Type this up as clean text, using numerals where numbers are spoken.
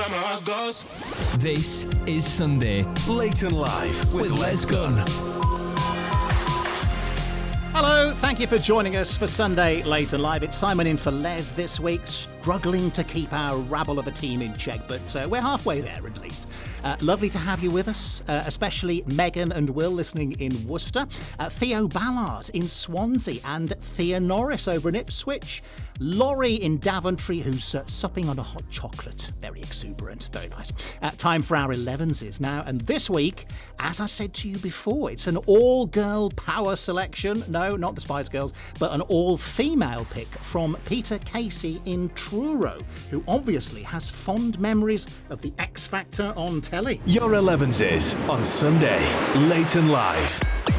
remember how it goes. This is Sunday Late and Live with Les Gunn. Hello, thank you for joining us for Sunday Late and Live. It's Simon in for Les this week, struggling to keep our rabble of a team in check, but we're halfway there at least. Lovely to have you with us, especially Megan and Will listening in Worcester, Theo Ballard in Swansea, and Thea Norris over in Ipswich, Laurie in Daventry, who's supping on a hot chocolate. Very exuberant, very nice. Time for our 11s now, and this week, as I said to you before, it's an all-girl power selection. No, not the Spice Girls, but an all-female pick from Peter Casey in Truro, who obviously has fond memories of the X Factor on telly. Your 11s on Sunday Late and Live.